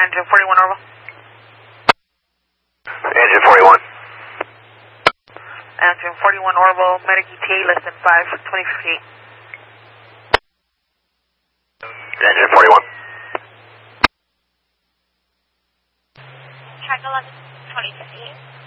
Engine 41 Orville. Engine 41. Engine 41 Orville, medic ETA less than 5, 2058. Engine 41. Track 11, 2058.